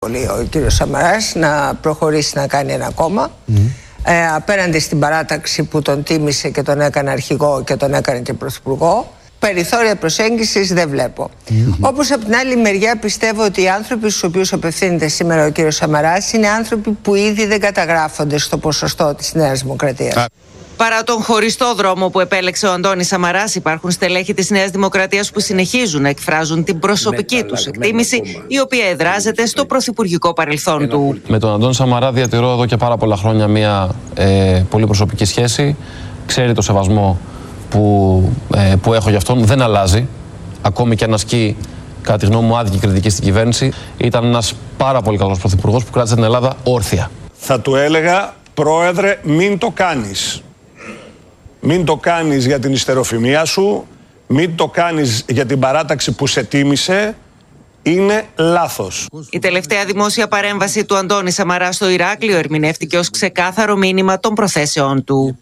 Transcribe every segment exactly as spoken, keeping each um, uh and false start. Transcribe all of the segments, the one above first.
ο κύριος Σαμαράς να προχωρήσει να κάνει ένα κόμμα mm. ε, απέναντι στην παράταξη που τον τίμησε και τον έκανε αρχηγό και τον έκανε και πρωθυπουργό. Περιθώρια προσέγγισης δεν βλέπω. Mm-hmm. Όπως από την άλλη μεριά πιστεύω ότι οι άνθρωποι στους οποίους απευθύνεται σήμερα ο κύριος Σαμαράς είναι άνθρωποι που ήδη δεν καταγράφονται στο ποσοστό της Νέας Δημοκρατίας. Ah. Παρά τον χωριστό δρόμο που επέλεξε ο Αντώνης Σαμαράς, υπάρχουν στελέχη της Νέας Δημοκρατίας που συνεχίζουν να εκφράζουν την προσωπική τους εκτίμηση, η οποία εδράζεται στο πρωθυπουργικό παρελθόν του. Με τον Αντώνη Σαμαρά διατηρώ εδώ και πάρα πολλά χρόνια μια ε, πολύ προσωπική σχέση. Ξέρει το σεβασμό που, ε, που έχω για αυτόν, δεν αλλάζει. Ακόμη και αν ασκεί, κατά τη γνώμη μου, άδικη κριτική στην κυβέρνηση. Ήταν ένας πάρα πολύ καλός πρωθυπουργός που κράτησε την Ελλάδα όρθια. Θα του έλεγα, Πρόεδρε, μην το κάνεις. Μην το κάνεις για την ιστεροφημία σου, μην το κάνεις για την παράταξη που σε τίμησε, είναι λάθος. Η τελευταία δημόσια παρέμβαση του Αντώνη Σαμαρά στο Ηράκλειο ερμηνεύτηκε ως ξεκάθαρο μήνυμα των προθέσεών του.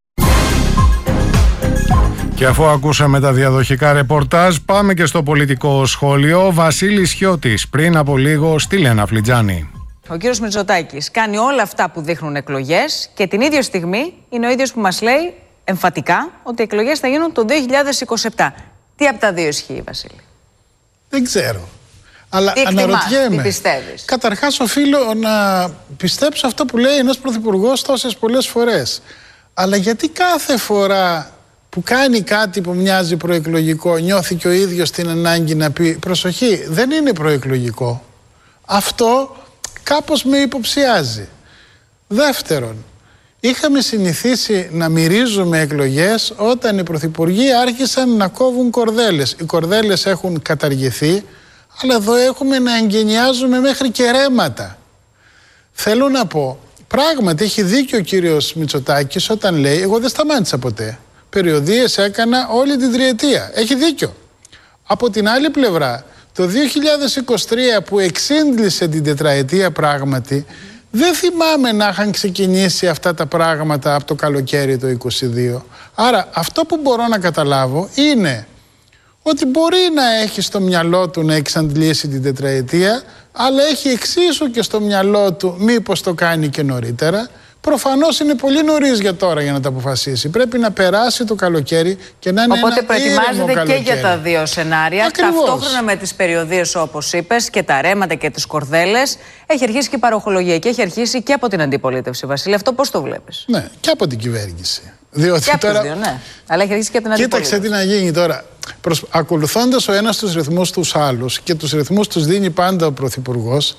Και αφού ακούσαμε τα διαδοχικά ρεπορτάζ, πάμε και στο πολιτικό σχόλιο. Βασίλης Χιώτης, πριν από λίγο στη Λένα Φλιτζάνη. Ο κύριος Μητσοτάκης κάνει όλα αυτά που δείχνουν εκλογές και την ίδια στιγμή είναι ο ίδιος που μας λέει εμφατικά ότι οι εκλογές θα γίνουν το δύο χιλιάδες είκοσι επτά. Τι από τα δύο ισχύει, Βασίλη? Δεν ξέρω. Αλλά τι εκτιμάς, αναρωτιέμαι. Τι πιστεύεις? Καταρχάς οφείλω να πιστέψω αυτό που λέει ένας πρωθυπουργός τόσες πολλές φορές. Αλλά γιατί κάθε φορά που κάνει κάτι που μοιάζει προεκλογικό νιώθει και ο ίδιος την ανάγκη να πει προσοχή, δεν είναι προεκλογικό? Αυτό κάπως με υποψιάζει. Δεύτερον, είχαμε συνηθίσει να μυρίζουμε εκλογές όταν οι πρωθυπουργοί άρχισαν να κόβουν κορδέλες. Οι κορδέλες έχουν καταργηθεί, αλλά εδώ έχουμε να εγκαινιάζουμε μέχρι και ρέματα. Θέλω να πω, πράγματι έχει δίκιο ο κύριος Μητσοτάκης όταν λέει εγώ δεν σταμάτησα ποτέ. Περιοδίες έκανα όλη την τριετία. Έχει δίκιο. Από την άλλη πλευρά, το δύο χιλιάδες είκοσι τρία που εξήντλησε την τετραετία πράγματι, δεν θυμάμαι να είχαν ξεκινήσει αυτά τα πράγματα από το καλοκαίρι το είκοσι δύο. Άρα αυτό που μπορώ να καταλάβω είναι ότι μπορεί να έχει στο μυαλό του να εξαντλήσει την τετραετία, αλλά έχει εξίσου και στο μυαλό του μήπως το κάνει και νωρίτερα. Προφανώς είναι πολύ νωρίς για τώρα για να τα αποφασίσει. Πρέπει να περάσει το καλοκαίρι και να είναι Οπότε ένα προετοιμάζεται και καλοκαίρι. για τα δύο σενάρια. Ακριβώς. Ταυτόχρονα με τις περιοδίες όπως είπες και τα ρέματα και τις κορδέλες, έχει αρχίσει και η παροχολογία και έχει αρχίσει και από την αντιπολίτευση. Βασίλη, αυτό πώς το βλέπεις? Ναι, και από την κυβέρνηση. Διότι και από τώρα... τους δύο, ναι. Αλλά έχει αρχίσει και από την αντιπολίτευση. Κοίταξε τι να γίνει τώρα. Προσ... Ακολουθώντας ο ένας τους ρυθμούς τους άλλους και τους ρυθμούς τους δίνει πάντα ο πρωθυπουργός,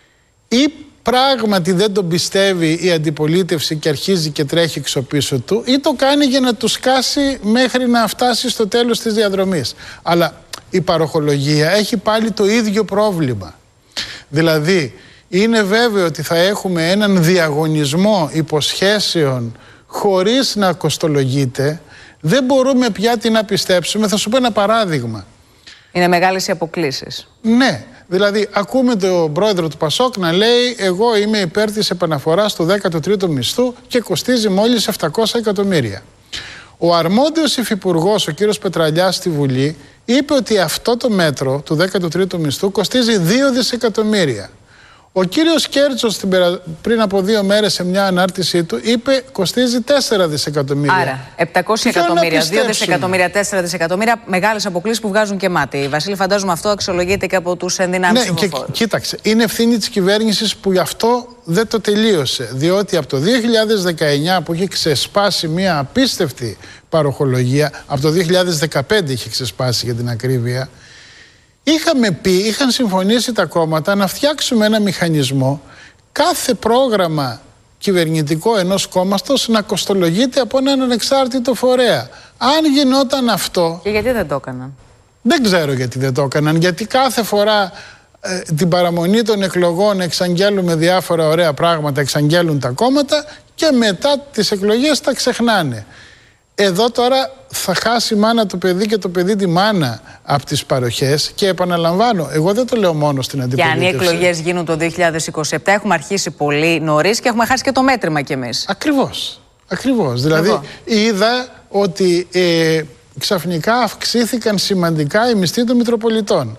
ή πράγματι δεν τον πιστεύει η αντιπολίτευση και αρχίζει και τρέχει εξωπίσω του, ή το κάνει για να του σκάσει μέχρι να φτάσει στο τέλος της διαδρομής. Αλλά η παροχολογία έχει πάλι το ίδιο πρόβλημα. Δηλαδή, είναι βέβαιο ότι θα έχουμε έναν διαγωνισμό υποσχέσεων χωρίς να κοστολογείται. Δεν μπορούμε πια τι να πιστέψουμε. Θα σου πω ένα παράδειγμα. Είναι μεγάλες οι αποκλίσεις. Ναι. Δηλαδή, ακούμε τον πρόεδρο του Πασόκ να λέει εγώ είμαι υπέρ της επαναφοράς του δέκατου τρίτου μισθού και κοστίζει μόλις επτακόσια εκατομμύρια. Ο αρμόδιος υφυπουργός, ο κύριος Πετραλιάς στη Βουλή, είπε ότι αυτό το μέτρο του δέκατου τρίτου μισθού κοστίζει δύο δισεκατομμύρια. Ο κύριος Κέρτσος πριν από δύο μέρες σε μια ανάρτησή του είπε κοστίζει τέσσερα δισεκατομμύρια. Άρα επτακόσια εκατομμύρια, δύο δισεκατομμύρια, τέσσερα δισεκατομμύρια, μεγάλες αποκλίσεις που βγάζουν και μάτι. Βασίλη, φαντάζομαι αυτό αξιολογείται και από τους ενδυνάμεις ψηφοφόρους. Ναι, κοίταξε, είναι ευθύνη της κυβέρνησης που γι' αυτό δεν το τελείωσε. Διότι από το δύο χιλιάδες δεκαεννιά που είχε ξεσπάσει μια απίστευτη παροχολογία, από το δύο χιλιάδες δεκαπέντε είχε ξεσπάσει για την ακρίβεια, είχαμε πει, είχαν συμφωνήσει τα κόμματα να φτιάξουμε ένα μηχανισμό κάθε πρόγραμμα κυβερνητικό ενός κόμματος να κοστολογείται από έναν ανεξάρτητο φορέα. Αν γινόταν αυτό... Και γιατί δεν το έκαναν? Δεν ξέρω γιατί δεν το έκαναν. Γιατί κάθε φορά ε, την παραμονή των εκλογών εξαγγέλουμε διάφορα ωραία πράγματα, εξαγγέλουν τα κόμματα και μετά τις εκλογές τα ξεχνάνε. Εδώ τώρα θα χάσει η μάνα το παιδί και το παιδί τη μάνα από τις παροχές και επαναλαμβάνω, εγώ δεν το λέω μόνο στην αντιπολίτευση. Και αν οι εκλογές γίνουν το δύο χιλιάδες είκοσι επτά έχουμε αρχίσει πολύ νωρίς και έχουμε χάσει και το μέτρημα κι εμείς. Ακριβώς, ακριβώς. Δηλαδή εγώ είδα ότι ε, ξαφνικά αυξήθηκαν σημαντικά οι μισθοί των Μητροπολιτών.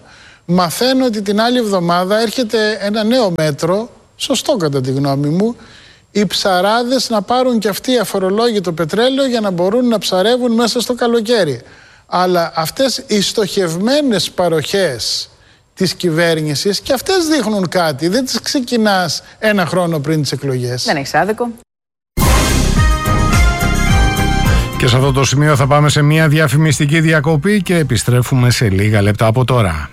μαθαίνω ότι την άλλη εβδομάδα έρχεται ένα νέο μέτρο, σωστό κατά τη γνώμη μου, οι ψαράδες να πάρουν και αυτοί αφορολόγητο πετρέλαιο για να μπορούν να ψαρεύουν μέσα στο καλοκαίρι. Αλλά αυτές οι στοχευμένες παροχές της κυβέρνησης και αυτές δείχνουν κάτι. Δεν τις ξεκινάς ένα χρόνο πριν τις εκλογές. Δεν έχεις άδικο. Και σε αυτό το σημείο θα πάμε σε μια διαφημιστική διακοπή και επιστρέφουμε σε λίγα λεπτά από τώρα.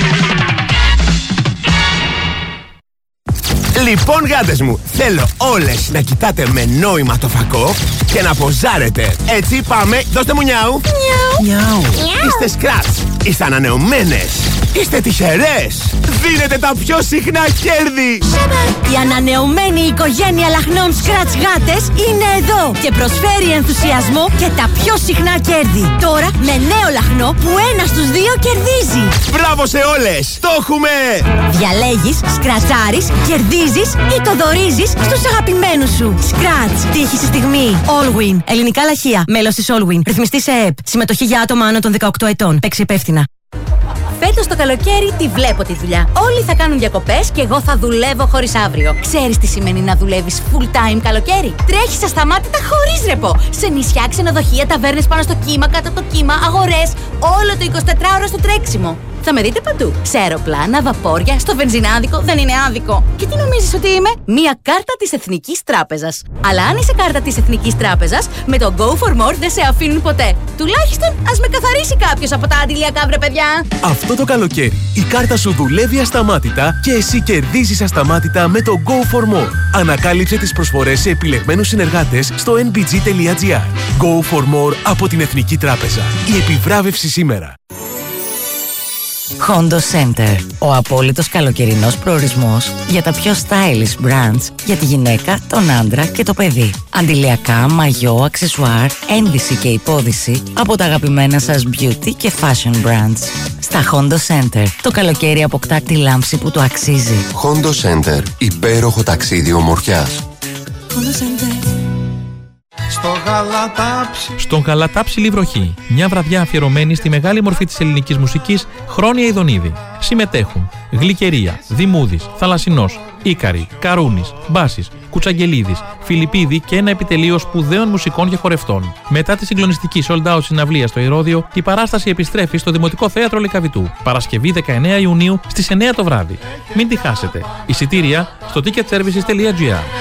Λοιπόν, γάτες μου, θέλω όλες να κοιτάτε με νόημα το φακό και να ποζάρετε. Έτσι πάμε, δώστε μου νιάου. Νιάου. Είστε σκράτς, είστε ανανεωμένες, είστε τυχερές. Δίνετε τα πιο συχνά κέρδη. Η ανανεωμένη οικογένεια λαχνών σκράτς γάτες είναι εδώ και προσφέρει ενθουσιασμό και τα πιο συχνά κέρδη. Τώρα με νέο λαχνό που ένα στους δύο κερδίζει. Μπράβο σε όλες, το έχουμε! Διαλέγεις, σκρατσάρεις, κερδίζεις ή το δωρίζεις στους αγαπημένους σου. Σκράτς, τύχη στη στιγμή. Allwin, ελληνικά λαχεία, μέλος της Allwin. Ρυθμιστή σε ΕΕΠ. Συμμετοχή για άτομα άνω των δεκαοκτώ ετών. Παίξει υπεύθυνα. Φέτος το καλοκαίρι τη βλέπω τη δουλειά. Όλοι θα κάνουν διακοπές και εγώ θα δουλεύω χωρίς αύριο. Ξέρεις τι σημαίνει να δουλεύεις full time καλοκαίρι? Τρέχεις ασταμάτητα χωρίς ρεπό. Σε νησιά, ξενοδοχεία, ταβέρνες πάνω στο κύμα, κάτω από το κύμα, αγορές. Όλο το εικοσιτετράωρο στο τρέξιμο. Θα με δείτε παντού. Σε αεροπλάνα, βαπόρια, στο βενζινάδικο. Δεν είναι άδικο. Και τι νομίζεις ότι είμαι? Μία κάρτα της Εθνικής Τράπεζας. Αλλά αν είσαι κάρτα της Εθνικής Τράπεζας, με το Go for More δεν σε αφήνουν ποτέ. Τουλάχιστον ας με καθαρίσει κάποιος από τα αντιλιακά, βρε παιδιά. Αυτό το καλοκαίρι η κάρτα σου δουλεύει ασταμάτητα και εσύ κερδίζεις ασταμάτητα με το Go for More. Ανακάλυψε τις προσφορές σε επιλεγμένους συνεργάτες στο εν μπι τζι τελεία τζι άρ. Go for More από την Εθνική Τράπεζα. Η επιβράβευση σήμερα. Hondo Center. Ο απόλυτος καλοκαιρινός προορισμός για τα πιο stylish brands για τη γυναίκα, τον άντρα και το παιδί. Αντιλιακά, μαγιό, αξεσουάρ, ένδυση και υπόδυση από τα αγαπημένα σας beauty και fashion brands. Στα Hondo Center το καλοκαίρι αποκτά τη λάμψη που του αξίζει. Hondo Center. Υπέροχο ταξίδι ομορφιάς. Hondo Center. Στο Γαλατάψι. Στον Γαλατάψιλη βροχή. Μια βραδιά αφιερωμένη στη μεγάλη μορφή της ελληνικής μουσικής, Χρόνια Ιδονίδη. Συμμετέχουν Γλυκερία, Δημούδης, Θαλασσινός, Ίκαρη, Καρούνης, Μπάσης, Κουτσαγγελίδης, Φιλιππίδη και ένα επιτελείο σπουδαίων μουσικών και χορευτών. Μετά τη συγκλονιστική sold out συναυλία στο Ηρώδειο, η παράσταση επιστρέφει στο Δημοτικό Θέατρο Λυκαβητού. Παρασκευή δεκαεννέα Ιουνίου στις εννέα το βράδυ. Μην τη χάσετε. Εισιτήρια στο ticket services τελεία τζι άρ.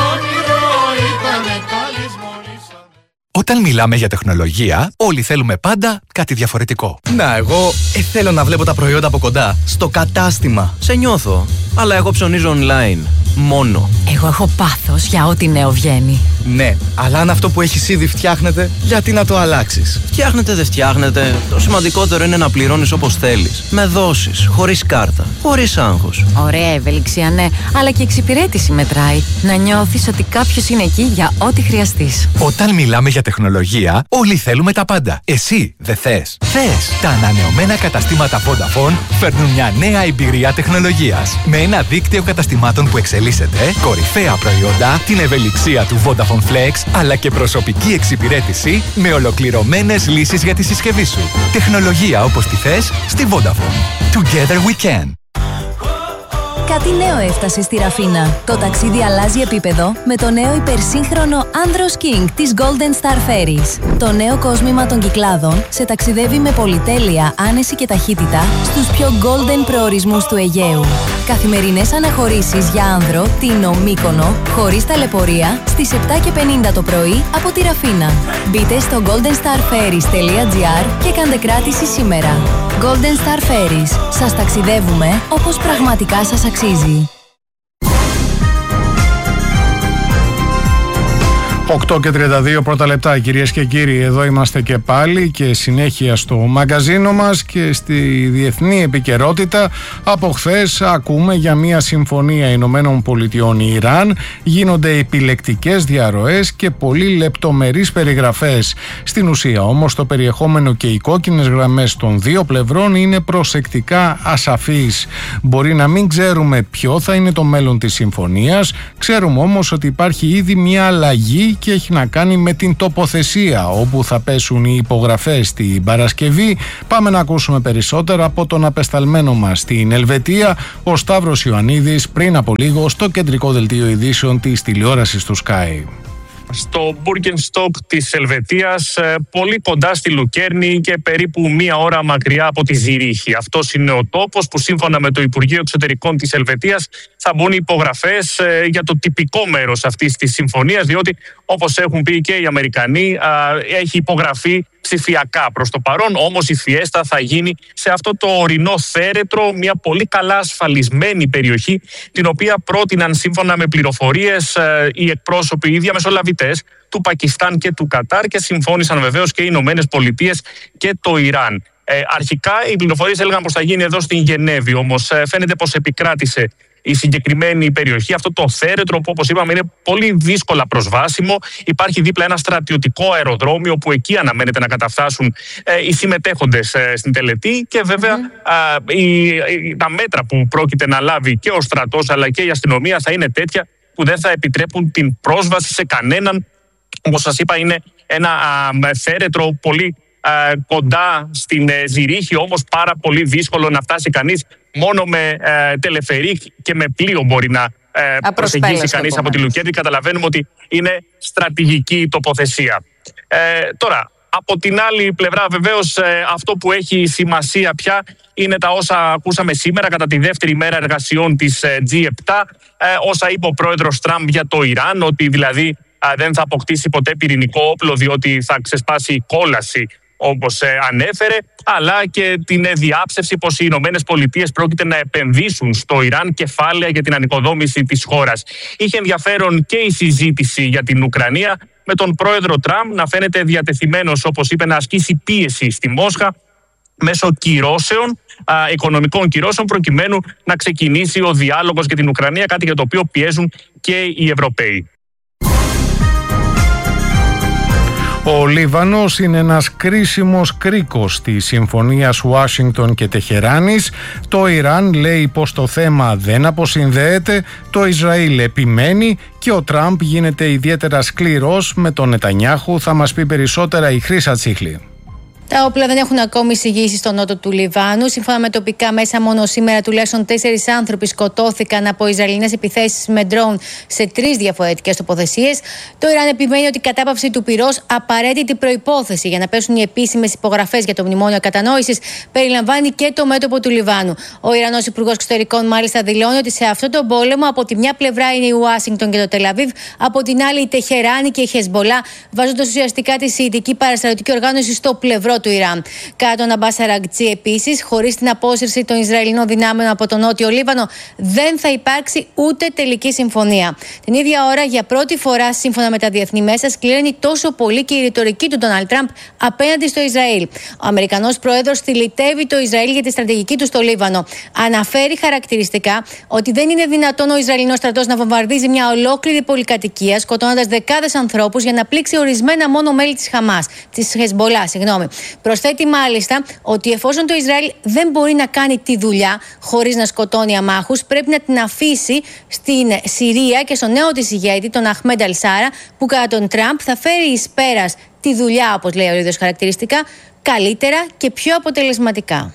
Όταν μιλάμε για τεχνολογία, όλοι θέλουμε πάντα κάτι διαφορετικό. Να, εγώ ε, θέλω να βλέπω τα προϊόντα από κοντά, στο κατάστημα. Σε νιώθω, αλλά εγώ ψωνίζω online. Μόνο. Εγώ έχω πάθος για ό,τι νέο βγαίνει. Ναι, αλλά αν αυτό που έχεις ήδη φτιάχνεται, γιατί να το αλλάξεις? Φτιάχνεται, δεν φτιάχνεται. Το σημαντικότερο είναι να πληρώνεις όπως θέλεις. Με δόσεις, χωρίς κάρτα, χωρίς άγχος. Ωραία ευελιξία, ναι, αλλά και εξυπηρέτηση μετράει. Να νιώθεις ότι κάποιος είναι εκεί για ό,τι χρειαστείς. Όταν μιλάμε για τεχνολογία, όλοι θέλουμε τα πάντα. Εσύ δεν θες? Θες! Τα ανανεωμένα καταστήματα Vodafone φέρνουν μια νέα εμπειρία τεχνολογίας. Με ένα δίκτυο καταστημάτων που εξελίσσεται, κορυφαία προϊόντα, την ευελιξία του Vodafone Flex, αλλά και προσωπική εξυπηρέτηση με ολοκληρωμένες λύσεις για τη συσκευή σου. Τεχνολογία όπως τη θες στη Vodafone. Together we can. Κάτι νέο έφτασε στη Ραφίνα. Το ταξίδι αλλάζει επίπεδο με το νέο υπερσύγχρονο Andros King της Golden Star Ferries. Το νέο κόσμημα των Κυκλάδων σε ταξιδεύει με πολυτέλεια, άνεση και ταχύτητα στους πιο golden προορισμούς του Αιγαίου. Καθημερινές αναχωρήσεις για άνδρο, Τίνο, Μύκονο, χωρίς ταλαιπωρία, στις επτά και πενήντα το πρωί από τη Ραφίνα. Μπείτε στο golden star ferries τελεία τζι άρ και κάντε κράτηση σήμερα. Golden Star Ferries. Σας ταξιδεύουμε όπως πραγματικά σας αξίζει. οκτώ και τριάντα δύο πρώτα λεπτά, κυρίες και κύριοι. Εδώ είμαστε και πάλι και συνέχεια στο μαγκαζίνο μας και στη διεθνή επικαιρότητα. Από χθες ακούμε για μια συμφωνία Ηνωμένων Πολιτειών Ιράν. Γίνονται επιλεκτικές διαρροές και πολύ λεπτομερείς περιγραφές. Στην ουσία όμως το περιεχόμενο και οι κόκκινες γραμμές των δύο πλευρών είναι προσεκτικά ασαφείς. Μπορεί να μην ξέρουμε ποιο θα είναι το μέλλον της συμφωνίας. Ξέρουμε όμως ότι υπάρχει ήδη μια αλλαγή και έχει να κάνει με την τοποθεσία όπου θα πέσουν οι υπογραφές την Παρασκευή. Πάμε να ακούσουμε περισσότερα από τον απεσταλμένο μας στην Ελβετία, ο Σταύρος Ιωαννίδης, πριν από λίγο στο κεντρικό δελτίο ειδήσεων της τηλεόρασης του Sky. Στο Μπουργκενστοκ της Ελβετίας, πολύ κοντά στη Λουκέρνη και περίπου μία ώρα μακριά από τη Ζηρίχη. Αυτός είναι ο τόπος που σύμφωνα με το Υπουργείο Εξωτερικών της Ελβετίας θα μπουν υπογραφές για το τυπικό μέρος αυτής της συμφωνίας, διότι όπως έχουν πει και οι Αμερικανοί, έχει υπογραφεί ψηφιακά προς το παρόν, όμως η φιέστα θα γίνει σε αυτό το ορεινό θέρετρο, μια πολύ καλά ασφαλισμένη περιοχή, την οποία πρότειναν σύμφωνα με πληροφορίες οι εκπρόσωποι, οι διαμεσολαβητές του Πακιστάν και του Κατάρ, και συμφώνησαν βεβαίως και οι Ηνωμένες Πολιτείες και το Ιράν. Ε, αρχικά οι πληροφορίες έλεγαν πως θα γίνει εδώ στην Γενέβη, όμως ε, φαίνεται πως επικράτησε η συγκεκριμένη περιοχή, αυτό το θέρετρο που όπως είπαμε είναι πολύ δύσκολα προσβάσιμο. Υπάρχει δίπλα ένα στρατιωτικό αεροδρόμιο που εκεί αναμένεται να καταφτάσουν ε, οι συμμετέχοντες ε, στην τελετή, και βέβαια mm. ε, η, η, τα μέτρα που πρόκειται να λάβει και ο στρατός αλλά και η αστυνομία θα είναι τέτοια που δεν θα επιτρέπουν την πρόσβαση σε κανέναν. Όπως σας είπα, είναι ένα α, θέρετρο πολύ α, κοντά στην ε, Ζηρίχη, όμως πάρα πολύ δύσκολο να φτάσει κανείς. Μόνο με ε, τελεφερίκ και με πλοίο μπορεί να ε, προσεγγίσει κανείς από τη Λουκέρνη. Καταλαβαίνουμε ότι είναι στρατηγική τοποθεσία. Ε, τώρα, από την άλλη πλευρά βεβαίως ε, αυτό που έχει σημασία πια είναι τα όσα ακούσαμε σήμερα κατά τη δεύτερη μέρα εργασιών της ε, τζι επτά, ε, όσα είπε ο πρόεδρος Τραμπ για το Ιράν, ότι δηλαδή ε, δεν θα αποκτήσει ποτέ πυρηνικό όπλο διότι θα ξεσπάσει η κόλαση, όπως ε, ανέφερε, αλλά και την ε, διάψευση πως οι Ηνωμένες Πολιτείες πρόκειται να επενδύσουν στο Ιράν κεφάλαια για την ανοικοδόμηση της χώρας. Είχε ενδιαφέρον και η συζήτηση για την Ουκρανία, με τον πρόεδρο Τραμπ να φαίνεται διατεθειμένος, όπως είπε, να ασκήσει πίεση στη Μόσχα μέσω κυρώσεων, α, οικονομικών κυρώσεων, προκειμένου να ξεκινήσει ο διάλογος για την Ουκρανία, κάτι για το οποίο πιέζουν και οι Ευρωπαίοι. Ο Λίβανος είναι ένας κρίσιμος κρίκος της συμφωνίας Ουάσιγκτον και Τεχεράνης. Το Ιράν λέει πως το θέμα δεν αποσυνδέεται, το Ισραήλ επιμένει και ο Τραμπ γίνεται ιδιαίτερα σκληρός με τον Νετανιάχου. Θα μας πει περισσότερα η Χρύσα Τσίχλη. Τα όπλα δεν έχουν ακόμη εισηγήσει στο νότο του Λιβάνου. Σύμφωνα με τοπικά μέσα, μόνο σήμερα τουλάχιστον τέσσερις άνθρωποι σκοτώθηκαν από Ισραηλινές επιθέσεις με ντρόουν σε τρεις διαφορετικές τοποθεσίες. Το Ιράν επιμένει ότι η κατάπαυση του πυρός, απαραίτητη προϋπόθεση για να πέσουν οι επίσημες υπογραφές για το μνημόνιο κατανόησης, περιλαμβάνει και το μέτωπο του Λιβάνου. Ο Ιρανός Υπουργός Εξωτερικών μάλιστα δηλώνει ότι σε αυτόν τον πόλεμο από τη μια πλευρά είναι η Ουάσιγκτον και το Τελαβίβ, από την άλλη η Τεχεράνη και η Χεσμπολά, βάζοντας ουσιαστικά τη σιητική παραστρατιωτική οργάνωση στο πλευρό του Ιράν. Κατά τον Αμπάς Αραγκτσί, επίσης, χωρίς την απόσυρση των Ισραηλινών δυνάμεων από τον Νότιο Λίβανο, δεν θα υπάρξει ούτε τελική συμφωνία. Την ίδια ώρα, για πρώτη φορά, σύμφωνα με τα διεθνή μέσα, σκληραίνει τόσο πολύ και η ρητορική του Ντόναλντ Τραμπ απέναντι στο Ισραήλ. Ο Αμερικανός πρόεδρος στυλιτεύει το Ισραήλ για τη στρατηγική του στο Λίβανο. Αναφέρει χαρακτηριστικά ότι δεν είναι δυνατόν ο Ισραηλινός στρατός να βομβαρδίζει μια ολόκληρη πολυκατοικία, σκοτώνοντας δεκάδες ανθρώπους για να πλήξει ορισμένα μόνο μέλη της Χαμάς, της Χεσμπολά, συγγνώμη. Προσθέτει μάλιστα ότι εφόσον το Ισραήλ δεν μπορεί να κάνει τη δουλειά χωρίς να σκοτώνει αμάχους, πρέπει να την αφήσει στην Συρία και στον νέο της ηγέτη, τον Αχμέντ Αλ-Σάρα, που κατά τον Τραμπ θα φέρει εις πέρας τη δουλειά, όπως λέει ο ίδιος χαρακτηριστικά, καλύτερα και πιο αποτελεσματικά.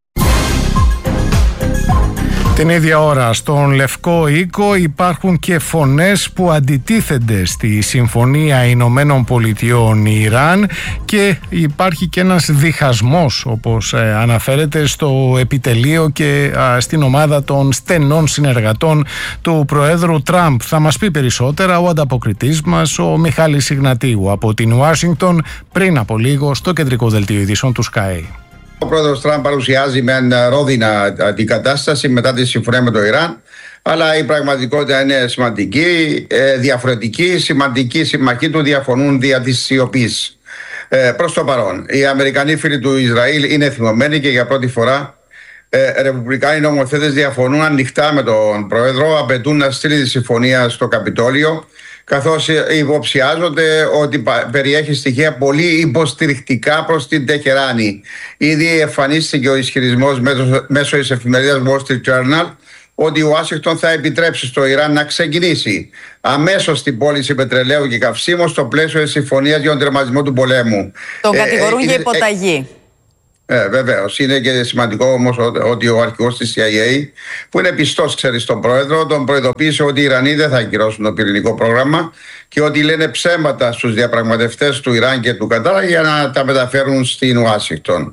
Την ίδια ώρα στον Λευκό Οίκο υπάρχουν και φωνές που αντιτίθενται στη Συμφωνία Ηνωμένων Πολιτειών Ιράν και υπάρχει και ένας διχασμός, όπως ε, αναφέρεται στο επιτελείο και α, στην ομάδα των στενών συνεργατών του Προέδρου Τραμπ. Θα μας πει περισσότερα ο ανταποκριτής μας, ο Μιχάλης Ιγνατίου από την Ουάσιγκτον, πριν από λίγο στο κεντρικό δελτίο ειδήσεων του Sky. Ο πρόεδρος Τραμπ παρουσιάζει με ρόδινα την κατάσταση μετά τη συμφωνία με το Ιράν, αλλά η πραγματικότητα είναι σημαντική, διαφορετική, σημαντική. Οι συμμαχοί του διαφωνούν δια της σιωπής. Ε, προς το παρόν, οι Αμερικανοί φίλοι του Ισραήλ είναι θυμωμένοι και για πρώτη φορά ε, ρεπουμπλικάνοι νομοθέτες διαφωνούν ανοιχτά με τον πρόεδρο, απαιτούν να στείλει τη συμφωνία στο Καπιτόλιο, καθώς υποψιάζονται ότι περιέχει στοιχεία πολύ υποστηρικτικά προς την Τεχεράνη. Ήδη εμφανίστηκε ο ισχυρισμός μέσω, μέσω της εφημερίδας Wall Street Journal ότι η Ουάσιγκτον θα επιτρέψει στο Ιράν να ξεκινήσει αμέσως την πώληση πετρελαίου και καυσίμων στο πλαίσιο της συμφωνίας για τον τερματισμό του πολέμου. Τον ε, κατηγορούν ε, για ε, υποταγή. Ε, βεβαίως. Είναι και σημαντικό όμως ότι ο αρχηγός της σι άι έι, που είναι πιστός, ξέρει, στον πρόεδρο, τον προειδοποίησε ότι οι Ιρανοί δεν θα ακυρώσουν το πυρηνικό πρόγραμμα και ότι λένε ψέματα στους διαπραγματευτές του Ιράν και του Κατάρ για να τα μεταφέρουν στην Ουάσιγκτον.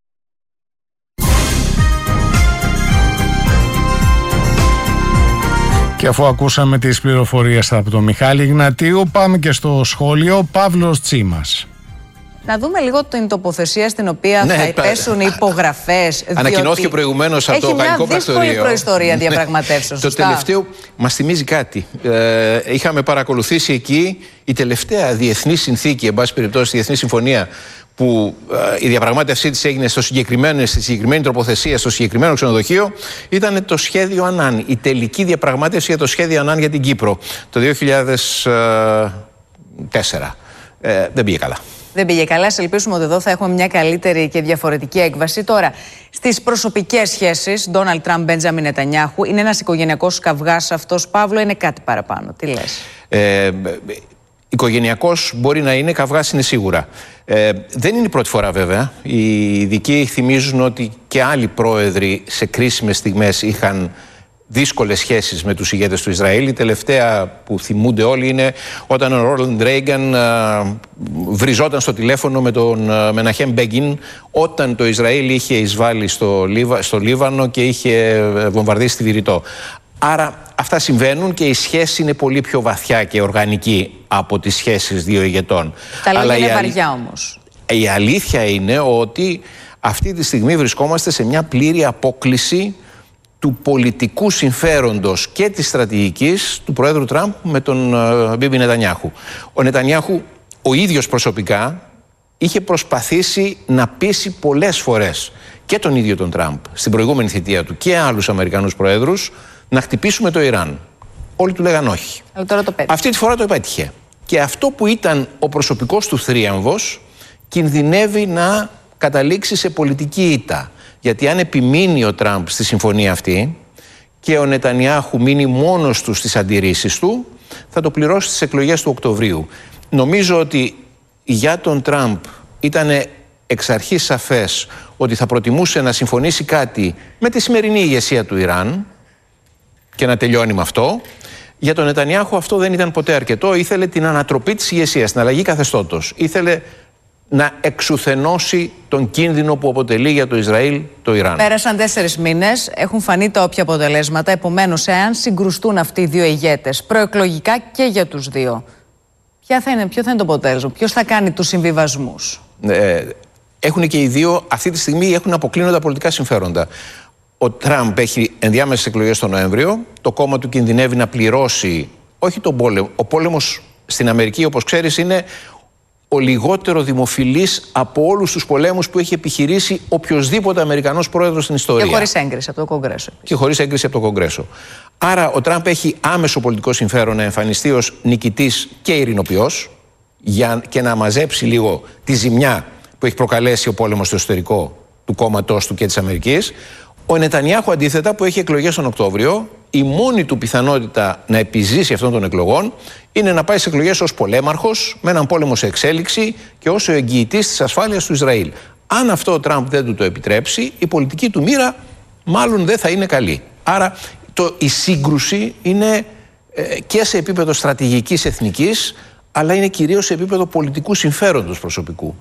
Και αφού ακούσαμε τις πληροφορίες από τον Μιχάλη Γνατίου, πάμε και στο σχόλιο. Παύλος Τσίμας. Να δούμε λίγο την τοποθεσία στην οποία ναι, θα υπέσουν οι υπογραφές. Ανακοινώθηκε προηγουμένως από το Γαλλικό Πρακτορείο. Έχει μια δύσκολη προϊστορία διαπραγματεύσεων. Το τελευταίο μας θυμίζει κάτι. Ε, είχαμε παρακολουθήσει εκεί η τελευταία διεθνή συνθήκη, εν πάση περιπτώσει, διεθνή συμφωνία, που ε, η διαπραγμάτευσή της έγινε στο συγκεκριμένο, στη συγκεκριμένη τοποθεσία, στο συγκεκριμένο ξενοδοχείο, ήταν το σχέδιο Ανάν. Η τελική διαπραγμάτευση για το σχέδιο Ανάν για την Κύπρο το δύο χιλιάδες τέσσερα. Ε, δεν πήγε καλά. Δεν πήγε καλά. Ας ελπίσουμε ότι εδώ θα έχουμε μια καλύτερη και διαφορετική έκβαση. Τώρα, στις προσωπικές σχέσεις, Ντόναλντ Τραμπ, Μπέντζαμιν Νετανιάχου, είναι ένας οικογενειακός καυγάς αυτός, Παύλο, είναι κάτι παραπάνω? Τι λες? Ε, οικογενειακός μπορεί να είναι, καυγάς είναι σίγουρα. Ε, δεν είναι η πρώτη φορά βέβαια. Οι ειδικοί θυμίζουν ότι και άλλοι πρόεδροι σε κρίσιμες στιγμές είχαν δύσκολες σχέσεις με τους ηγέτες του Ισραήλ. Η τελευταία που θυμούνται όλοι είναι όταν ο Ρόναλντ Ρέιγκαν βριζόταν στο τηλέφωνο με τον Μεναχέμ Μπέγκιν όταν το Ισραήλ είχε εισβάλει στο, Λίβα, στο Λίβανο και είχε βομβαρδίσει τη Βηρητό. Άρα αυτά συμβαίνουν και η σχέση είναι πολύ πιο βαθιά και οργανική από τις σχέσεις δύο ηγετών. Τα λόγια Αλλά είναι η βαριά όμως. Η αλήθεια είναι ότι αυτή τη στιγμή βρισκόμαστε σε μια πλήρη απόκλιση του πολιτικού συμφέροντος και της στρατηγικής του Προέδρου Τραμπ με τον Μπίμπι Νετανιάχου. Ο Νετανιάχου ο ίδιος προσωπικά είχε προσπαθήσει να πείσει πολλές φορές και τον ίδιο τον Τραμπ στην προηγούμενη θητεία του και άλλους Αμερικανούς Προέδρους να χτυπήσουμε το Ιράν. Όλοι του λέγαν όχι. Αλλά τώρα το πέτυχε. Αυτή τη φορά το επέτυχε. Και αυτό που ήταν ο προσωπικός του θρίαμβος κινδυνεύει να καταλήξει σε πολιτική ήττα. Γιατί αν επιμείνει ο Τραμπ στη συμφωνία αυτή και ο Νετανιάχου μείνει μόνος του στις αντιρρήσεις του, θα το πληρώσει στις εκλογές του Οκτωβρίου. Νομίζω ότι για τον Τραμπ ήταν εξ αρχής σαφές ότι θα προτιμούσε να συμφωνήσει κάτι με τη σημερινή ηγεσία του Ιράν και να τελειώνει με αυτό. Για τον Νετανιάχου αυτό δεν ήταν ποτέ αρκετό. Ήθελε την ανατροπή της ηγεσίας, την αλλαγή καθεστώτος. Ήθελε να εξουθενώσει τον κίνδυνο που αποτελεί για το Ισραήλ το Ιράν. Πέρασαν τέσσερις μήνες, έχουν φανεί τα όποια αποτελέσματα. Επομένως, εάν συγκρουστούν αυτοί οι δύο ηγέτες, προεκλογικά και για τους δύο, ποια θα είναι, ποιο θα είναι το αποτέλεσμα, ποιος θα κάνει τους συμβιβασμούς? Ε, έχουν και οι δύο, αυτή τη στιγμή έχουν αποκλίνοντα πολιτικά συμφέροντα. Ο Τραμπ έχει ενδιάμεσες εκλογές τον Νοέμβριο. Το κόμμα του κινδυνεύει να πληρώσει, όχι τον πόλεμο. Ο πόλεμος στην Αμερική, όπως ξέρεις, είναι ο λιγότερο δημοφιλής από όλους τους πολέμους που έχει επιχειρήσει οποιοσδήποτε Αμερικανός πρόεδρος στην ιστορία. Και χωρίς έγκριση από το Κογκρέσο. Και χωρίς έγκριση από το Κογκρέσο. Άρα ο Τραμπ έχει άμεσο πολιτικό συμφέρον να εμφανιστεί ως νικητής και ειρηνοποιός για και να μαζέψει λίγο τη ζημιά που έχει προκαλέσει ο πόλεμος στο εσωτερικό του κόμματός του και της Αμερικής. Ο Νετανιάχου αντίθετα, που έχει εκλογές τον Οκτώβριο, η μόνη του πιθανότητα να επιζήσει αυτών των εκλογών είναι να πάει σε εκλογές ως πολέμαρχος, με έναν πόλεμο σε εξέλιξη και ως ο εγγυητής της ασφάλειας του Ισραήλ. Αν αυτό ο Τραμπ δεν του το επιτρέψει, η πολιτική του μοίρα μάλλον δεν θα είναι καλή. Άρα το, η σύγκρουση είναι ε, και σε επίπεδο στρατηγικής εθνικής, αλλά είναι κυρίως σε επίπεδο πολιτικού συμφέροντος προσωπικού.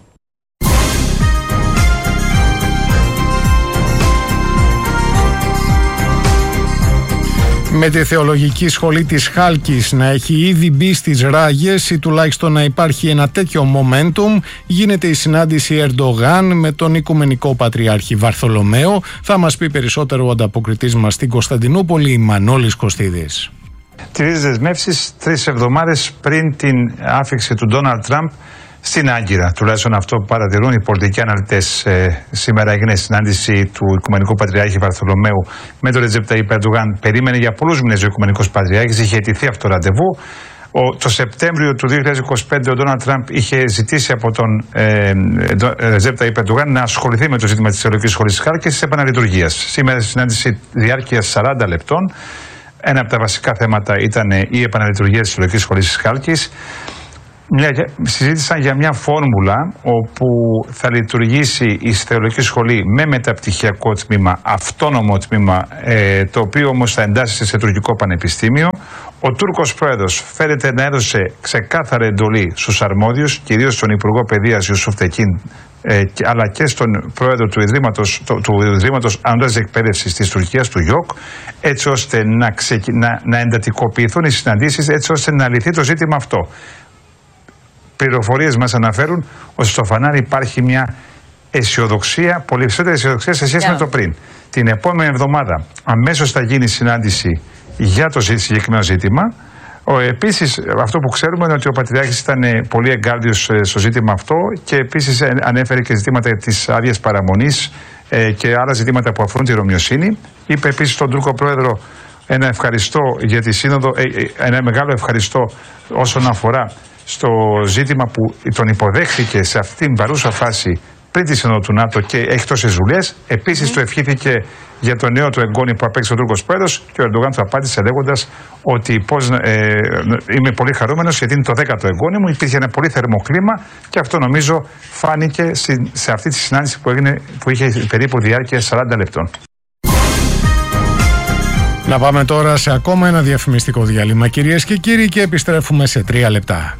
Με τη θεολογική σχολή της Χάλκης να έχει ήδη μπει στις ράγες ή τουλάχιστον να υπάρχει ένα τέτοιο momentum, γίνεται η συνάντηση Ερντογάν με τον Οικουμενικό Πατριάρχη Βαρθολομαίο. Θα μας πει περισσότερο ο ανταποκριτής μας στην Κωνσταντινούπολη, Μανώλης Κωστίδης. Τρεις δεσμεύσεις τρεις εβδομάδες πριν την άφιξη του Ντόναλντ Τραμπ στην Άγκυρα. Τουλάχιστον αυτό που παρατηρούν οι πολιτικοί αναλυτές. Ε, σήμερα έγινε συνάντηση του Οικουμενικού Πατριάρχη Βαρθολομαίου με τον Ρετζέπ Ταγιπ Ερντογάν. Περίμενε για πολλούς μήνες ο Οικουμενικός Πατριάρχης, είχε αιτηθεί αυτό το ραντεβού. Ο, το Σεπτέμβριο του δύο χιλιάδες είκοσι πέντε ο Ντόναλντ Τραμπ είχε ζητήσει από τον Ρετζέπ Ταγιπ Ερντογάν να ασχοληθεί με το ζήτημα της Αιωλικής Σχολής Χάλκης επαναλειτουργίας. Σήμερα στη συνάντηση διάρκειας σαράντα λεπτών. Ένα από τα βασικά θέματα ήταν η επαναλειτουργία της Αιωλικής Σχολής Χάλκης. Μια, συζήτησαν για μια φόρμουλα όπου θα λειτουργήσει η θεολογική σχολή με μεταπτυχιακό τμήμα, αυτόνομο τμήμα, ε, το οποίο όμως θα εντάσσεται σε τουρκικό πανεπιστήμιο. Ο Τούρκος πρόεδρος φαίνεται να έδωσε ξεκάθαρη εντολή στους αρμόδιους, κυρίως στον Υπουργό Παιδείας Ιουσούφ Τεκίν, ε, αλλά και στον πρόεδρο του Ιδρύματος, το, του Ιδρύματος Ανώτατης Εκπαίδευσης της Τουρκίας, του ΙΟΚ, έτσι ώστε να, ξεκι, να, να εντατικοποιηθούν οι συναντήσεις, έτσι ώστε να λυθεί το ζήτημα αυτό. Πληροφορίες μας αναφέρουν ότι στο φανάρι υπάρχει μια αισιοδοξία, πολύ περισσότερη αισιοδοξία σε σχέση yeah. με το πριν. Την επόμενη εβδομάδα αμέσως θα γίνει συνάντηση για το συγκεκριμένο ζήτημα. Επίσης, αυτό που ξέρουμε είναι ότι ο Πατριάρχης ήταν πολύ εγκάρδιος στο ζήτημα αυτό και επίσης ανέφερε και ζητήματα της άδειας παραμονής και άλλα ζητήματα που αφορούν τη Ρωμιοσύνη. Είπε επίσης στον Τούρκο Πρόεδρο ένα ευχαριστώ για τη Σύνοδο, ένα μεγάλο ευχαριστώ όσον αφορά στο ζήτημα που τον υποδέχθηκε σε αυτήν την παρούσα φάση πριν τη Σύνοδο του ΝΑΤΟ και έχει τόσες δουλειές. Επίσης, mm. του ευχήθηκε για το νέο του εγγόνι που απέκτησε ο Τούρκος Πρόεδρος και ο Ερντογάν του απάντησε λέγοντας ότι πώς, ε, είμαι πολύ χαρούμενος γιατί είναι το δέκατο εγγόνι μου. Υπήρχε ένα πολύ θερμό κλίμα και αυτό νομίζω φάνηκε σε αυτή τη συνάντηση που, έγινε, που είχε περίπου διάρκεια σαράντα λεπτών. Να πάμε τώρα σε ακόμα ένα διαφημιστικό διάλειμμα, κυρίες και κύριοι, και επιστρέφουμε σε τρία λεπτά.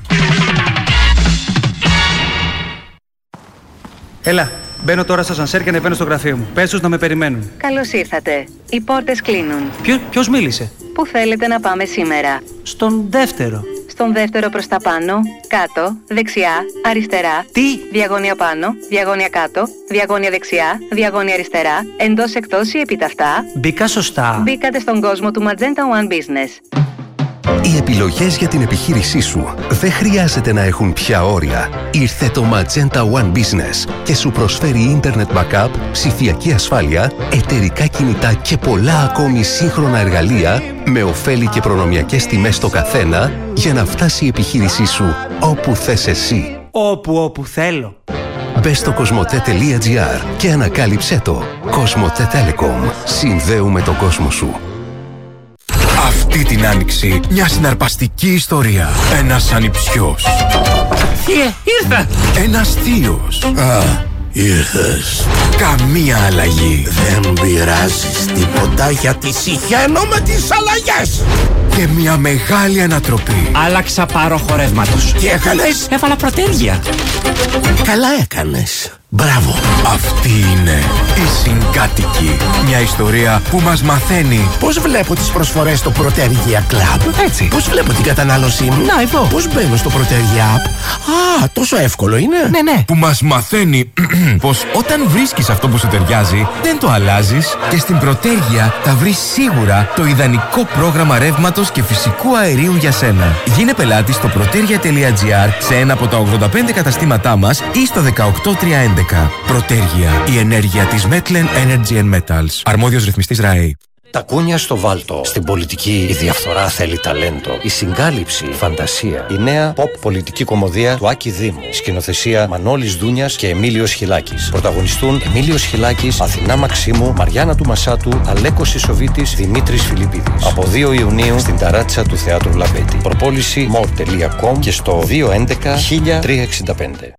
Έλα, μπαίνω τώρα στο ασανσέρ και ανεβαίνω στο γραφείο μου. Πες τους να με περιμένουν. Καλώς ήρθατε. Οι πόρτες κλείνουν. Ποιο, ποιος μίλησε? Πού θέλετε να πάμε σήμερα? Στον δεύτερο. Στον δεύτερο προς τα πάνω, κάτω, δεξιά, αριστερά. Τι? Διαγώνια πάνω, διαγώνια κάτω, διαγώνια δεξιά, διαγώνια αριστερά, εντός εκτός ή επιταυτά. Μπήκα σωστά. Μπήκατε στον κόσμο του Magenta One Business. Οι επιλογές για την επιχείρησή σου δεν χρειάζεται να έχουν πια όρια. Ήρθε το Magenta One Business και σου προσφέρει Internet Backup, ψηφιακή ασφάλεια, εταιρικά κινητά και πολλά ακόμη σύγχρονα εργαλεία με ωφέλη και προνομιακές τιμές στο καθένα για να φτάσει η επιχείρησή σου όπου θες εσύ. Όπου όπου θέλω. Μπες στο κοσμοτέ τελεία τζι άρ και ανακάλυψέ το. Κοσμοτέ Telecom. Συνδέουμε τον κόσμο σου. Αυτή την άνοιξη μια συναρπαστική ιστορία. Ένας ανιψιός. Θείε, ήρθα! Ένας θείος. Α, ήρθες. Καμία αλλαγή. Δεν πειράζεις τίποτα γιατί συχαίνω με τις αλλαγές. Και μια μεγάλη ανατροπή. Άλλαξα πάροχο ρεύματος. Τι έκανες? Έβαλα προτέρια. Καλά έκανες. Μπράβο. Αυτή είναι η Συγκάτοικη. Μια ιστορία που μας μαθαίνει πώς βλέπω τις προσφορές στο Protergia Club. Έτσι. Πώς βλέπω την κατανάλωσή μου. Να, εδώ. Πώς μπαίνω στο Protergia App. Α, τόσο εύκολο είναι. Ναι, ναι. Που μας μαθαίνει πως όταν βρίσκεις αυτό που σου ταιριάζει, δεν το αλλάζεις και στην Protergia θα βρεις σίγουρα το ιδανικό πρόγραμμα ρεύματος και φυσικού αερίου για σένα. Γίνε πελάτη στο protergia τελεία τζι άρ σε ένα από τα ογδόντα πέντε καταστήματά μας ή στο δεκαοκτώ τριακόσια έντεκα. Protergia, η ενέργεια της Metlen Energy and Metals. Αρμόδιος ρυθμιστής ΡΑΕ. Τα κούνια στο βάλτο. Στην πολιτική η διαφθορά θέλει ταλέντο. Η συγκάλυψη, η φαντασία. Η νέα pop πολιτική κομμωδία του Άκη Δήμου. Σκηνοθεσία Μανώλης Δούνιας και Εμίλιος Χιλάκης. Πρωταγωνιστούν Εμίλιος Χιλάκης, Αθηνά Μαξίμου, Μαριάννα του Μασάτου, Αλέκος Ισοβίτης, Δημήτρης Φιλιππίδης. Από δύο Ιουνίου στην ταράτσα του Θεάτρου Λαμπέτη. Προπόληση μορ τελεία κομ και στο δύο έντεκα χίλια τριακόσια εξήντα πέντε.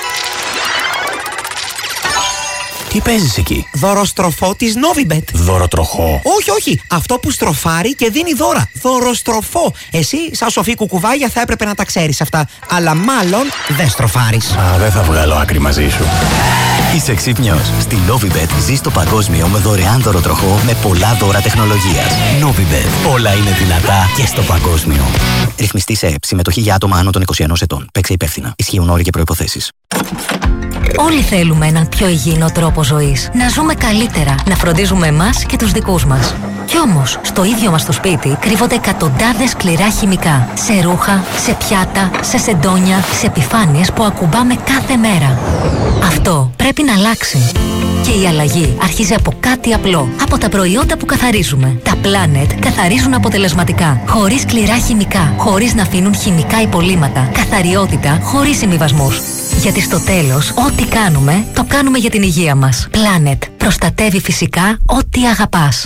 Τι παίζεις εκεί? Δωροστροφό της Novibet. Δωροτροχό? Όχι, όχι. Αυτό που στροφάρει και δίνει δώρα. Δωροστροφό. Εσύ, σαν σοφή κουκουβάγια, θα έπρεπε να τα ξέρεις αυτά. Αλλά μάλλον δεν στροφάρεις. Α, δεν θα βγάλω άκρη μαζί σου. Είσαι ξύπνιος. Στη Novibet ζεις το παγκόσμιο με δωρεάν δωροτροχό με πολλά δώρα τεχνολογίας. Novibet. Όλα είναι δυνατά και στο παγκόσμιο. Ρυθμιστή σε ΕΕΠ. Συμμετοχή για άτομα άνω των είκοσι ενός ετών. Παίξε υπεύθυνα. Ισχύουν όροι και προϋποθέσεις. Όλοι θέλουμε έναν πιο υγιεινό τρόπο ζωής. Να ζούμε καλύτερα, να φροντίζουμε εμάς και τους δικούς μας. Κι όμως, στο ίδιο μας το σπίτι κρύβονται εκατοντάδες σκληρά χημικά. Σε ρούχα, σε πιάτα, σε σεντόνια, σε επιφάνειες που ακουμπάμε κάθε μέρα. Αυτό πρέπει να αλλάξει. Και η αλλαγή αρχίζει από κάτι απλό. Από τα προϊόντα που καθαρίζουμε. Τα Planet καθαρίζουν αποτελεσματικά. Χωρίς σκληρά χημικά. Χωρίς να αφήνουν χημικά υπολείμματα. Καθαριότητα χωρίς συμβιβασμούς. Γιατί στο τέλος, ό,τι κάνουμε, το κάνουμε για την υγεία μας. Planet. Προστατεύει φυσικά ό,τι αγαπάς.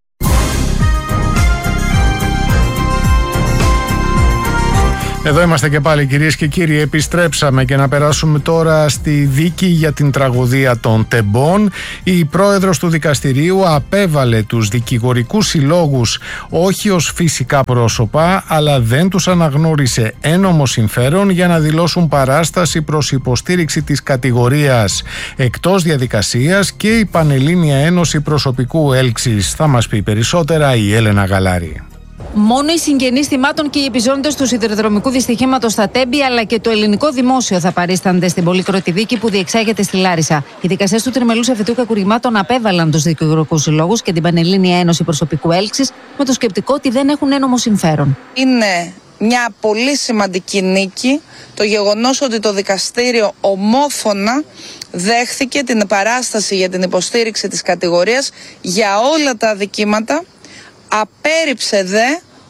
Εδώ είμαστε και πάλι, κυρίες και κύριοι. Επιστρέψαμε και να περάσουμε τώρα στη δίκη για την τραγωδία των Τεμπών. Η πρόεδρος του δικαστηρίου απέβαλε τους δικηγορικούς συλλόγους όχι ως φυσικά πρόσωπα, αλλά δεν τους αναγνώρισε ένομο συμφέρον για να δηλώσουν παράσταση προς υποστήριξη της κατηγορίας εκτός διαδικασίας και η Πανελλήνια Ένωση Προσωπικού Έλξης. Θα μας πει περισσότερα η Έλενα Γαλάρη. Μόνο οι συγγενείς θυμάτων και οι επιζώντες του σιδηροδρομικού δυστυχήματος στα Τέμπη, αλλά και το ελληνικό δημόσιο θα παρίστανται στην πολύκροτη δίκη που διεξάγεται στη Λάρισα. Οι δικαστές του τριμελούς εφετείου κακουργημάτων απέβαλαν τους δικηγορικούς συλλόγους και την Πανελλήνια Ένωση Προσωπικού Έλξης με το σκεπτικό ότι δεν έχουν ένομο συμφέρον. Είναι μια πολύ σημαντική νίκη το γεγονός ότι το δικαστήριο ομόφωνα δέχθηκε την παράσταση για την υποστήριξη της κατηγορίας για όλα τα αδικήματα. Απέρριψε δε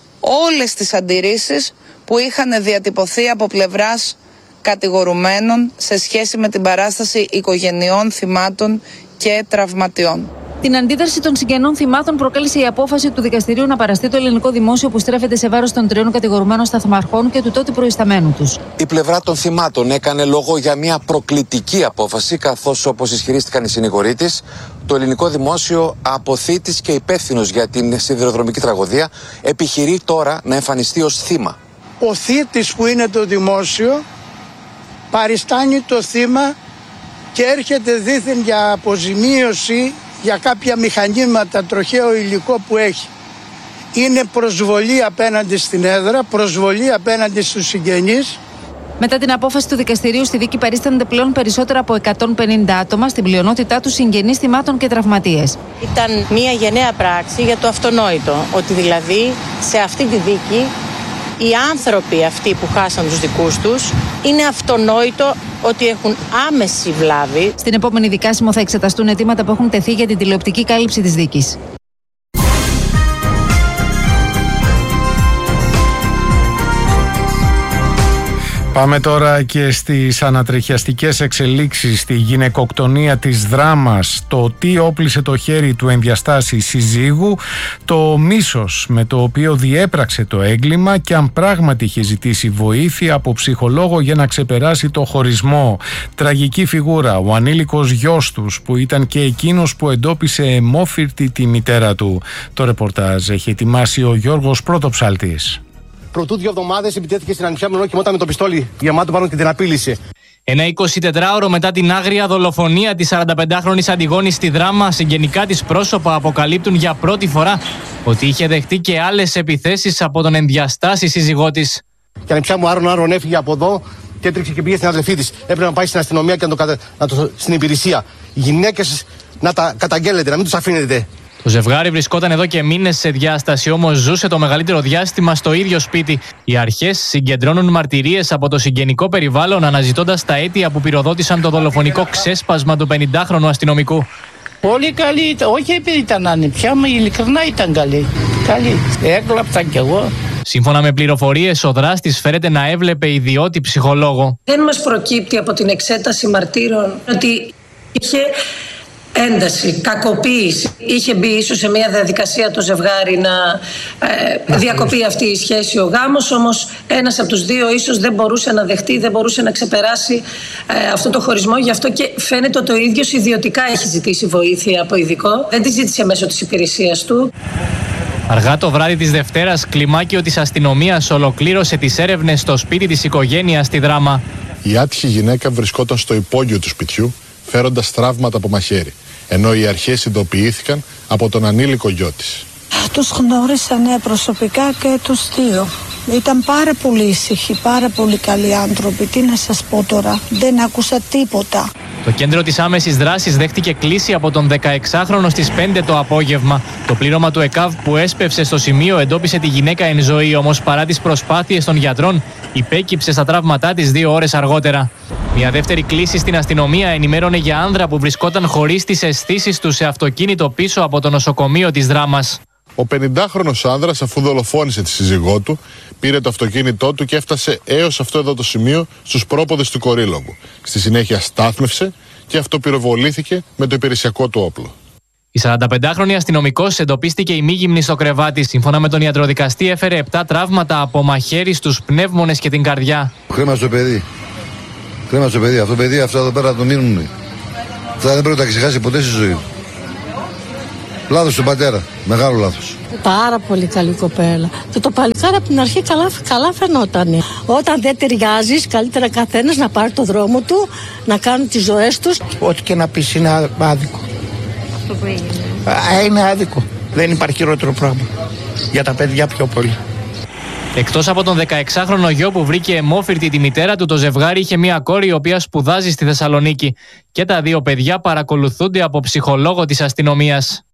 όλες τις αντιρρήσεις που είχαν διατυπωθεί από πλευράς κατηγορουμένων σε σχέση με την παράσταση οικογενειών, θυμάτων και τραυματιών. Την αντίδραση των συγγενών θυμάτων προκάλεσε η απόφαση του δικαστηρίου να παραστεί το ελληνικό δημόσιο που στρέφεται σε βάρος των τριών κατηγορουμένων σταθμαρχών και του τότε προϊσταμένου τους. Η πλευρά των θυμάτων έκανε λόγο για μια προκλητική απόφαση, καθώς, όπως ισχυρίστηκαν οι συνηγοροί της, το ελληνικό δημόσιο, αποθήτης και υπεύθυνος για την σιδηροδρομική τραγωδία, επιχειρεί τώρα να εμφανιστεί ως θύμα. Ο θήτης, που είναι το δημόσιο, παριστάνει το θύμα και έρχεται δήθεν για αποζημίωση για κάποια μηχανήματα, τροχαίο υλικό που έχει. Είναι προσβολή απέναντι στην έδρα, προσβολή απέναντι στους συγγενείς. Μετά την απόφαση του δικαστηρίου, στη δίκη παρίστανται πλέον περισσότερα από εκατόν πενήντα άτομα, στην πλειονότητά τους συγγενείς θυμάτων και τραυματίες. Ήταν μια γενναία πράξη για το αυτονόητο, ότι δηλαδή σε αυτή τη δίκη οι άνθρωποι αυτοί που χάσαν τους δικούς τους είναι αυτονόητο ότι έχουν άμεση βλάβη. Στην επόμενη δικάσιμο θα εξεταστούν αιτήματα που έχουν τεθεί για την τηλεοπτική κάλυψη της δίκης. Πάμε τώρα και στις ανατριχιαστικές εξελίξεις στη γυναικοκτονία της Δράμας, το τι όπλησε το χέρι του ενδιαστάση συζύγου, το μίσος με το οποίο διέπραξε το έγκλημα και αν πράγματι είχε ζητήσει βοήθεια από ψυχολόγο για να ξεπεράσει το χωρισμό. Τραγική φιγούρα, ο ανήλικος γιος τους που ήταν και εκείνος που εντόπισε αιμόφυρτη τη μητέρα του. Το ρεπορτάζ έχει ετοιμάσει ο Γιώργος Πρωτοψάλτης. Προτού δύο εβδομάδες επιτέθηκε στην ανιψιά μου και με το πιστόλι γεμάτο πάνω και την απείλησε. Ένα εικοσιτετράωρο μετά την άγρια δολοφονία της σαρανταπεντάχρονης Αντιγόνης στη Δράμα, συγγενικά της πρόσωπα αποκαλύπτουν για πρώτη φορά ότι είχε δεχτεί και άλλες επιθέσεις από τον ενδιαστάση σύζυγό της. Και η ανιψιά μου άρον άρον έφυγε από εδώ και έτρεξε και πήγε στην αδελφή της. Έπρεπε να πάει στην αστυνομία και να το, να το, στην υπηρεσία. Οι γυναίκες να τα καταγγέλλετε, να μην τους αφήνετε. Το ζευγάρι βρισκόταν εδώ και μήνες σε διάσταση, όμως ζούσε το μεγαλύτερο διάστημα στο ίδιο σπίτι. Οι αρχές συγκεντρώνουν μαρτυρίες από το συγγενικό περιβάλλον, αναζητώντας τα αίτια που πυροδότησαν το δολοφονικό ξέσπασμα του πενηντάχρονου αστυνομικού. Πολύ καλή, όχι επειδή ήταν ανιψιά μου, ειλικρινά ήταν καλή. Καλή. Έκλαψα κι εγώ. Σύμφωνα με πληροφορίες, ο δράστης φέρεται να έβλεπε ιδιώτη ψυχολόγο. Δεν μας προκύπτει από την εξέταση μαρτύρων ότι είχε ένταση, κακοποίηση. Είχε μπει ίσως σε μια διαδικασία το ζευγάρι να ε, διακοπεί αυτή η σχέση, ο γάμος, όμως ένας από τους δύο ίσως δεν μπορούσε να δεχτεί, δεν μπορούσε να ξεπεράσει ε, αυτό το χωρισμό. Γι' αυτό και φαίνεται ότι ο ίδιος ιδιωτικά έχει ζητήσει βοήθεια από ειδικό. Δεν τη ζήτησε μέσω της υπηρεσίας του. Αργά το βράδυ της Δευτέρας, κλιμάκιο της αστυνομίας ολοκλήρωσε τις έρευνες στο σπίτι της οικογένειας στη Δράμα. Η άτυχη γυναίκα βρισκόταν στο υπόγειο του σπιτιού, φέροντας τραύματα από μαχαίρι, ενώ οι αρχές ειδοποιήθηκαν από τον ανήλικο γιο της. Τους γνώρισα ναι, προσωπικά και τους δύο. Ήταν πάρα πολύ ήσυχοι, πάρα πολύ καλοί άνθρωποι. Τι να σας πω τώρα, δεν άκουσα τίποτα. Το κέντρο της άμεσης δράσης δέχτηκε κλήση από τον δεκαεξάχρονο στις πέντε το απόγευμα. Το πλήρωμα του ΕΚΑΒ που έσπευσε στο σημείο εντόπισε τη γυναίκα εν ζωή, όμως παρά τις προσπάθειες των γιατρών, υπέκυψε στα τραύματά της δύο ώρες αργότερα. Μια δεύτερη κλήση στην αστυνομία ενημέρωνε για άνδρα που βρισκόταν χωρίς τις αισθήσεις του σε αυτοκίνητο πίσω από το νοσοκομείο της Δράμας. Ο πενηντάχρονος άνδρας, αφού δολοφόνησε τη σύζυγό του, πήρε το αυτοκίνητό του και έφτασε έως αυτό εδώ το σημείο στους πρόποδες του Κορύλογου. Στη συνέχεια στάθμευσε και αυτοπυροβολήθηκε με το υπηρεσιακό του όπλο. Η σαρανταπεντάχρονη αστυνομικός εντοπίστηκε ημίγυμνη στο κρεβάτι. Σύμφωνα με τον ιατροδικαστή, έφερε επτά τραύματα από μαχαίρι στους πνεύμονες και την καρδιά. Χρήμα στο παιδί. Χρήμα στο παιδί. Αυτό το παιδί, αυτό εδώ πέρα το μείνουν. Αυτά δεν πρέπει να τα ξεχάσει ποτέ στη ζωή. Λάθος του πατέρα. Μεγάλο λάθος. Πάρα πολύ καλή κοπέλα. Και το παλικάρι από την αρχή καλά, καλά φαινόταν. Όταν δεν ταιριάζεις, καλύτερα καθένας να πάρει το δρόμο του, να κάνουν τις ζωές τους. Ό,τι και να πεις είναι άδικο. Αυτό που έγινε. Α, είναι άδικο. Δεν υπάρχει χειρότερο πράγμα. Για τα παιδιά πιο πολύ. Εκτός από τον δεκαεξάχρονο γιο που βρήκε αιμόφυρτη τη μητέρα του, το ζευγάρι είχε μία κόρη η οποία σπουδάζει στη Θεσσαλονίκη. Και τα δύο παιδιά παρακολουθούνται από ψυχολόγο της αστυνομίας.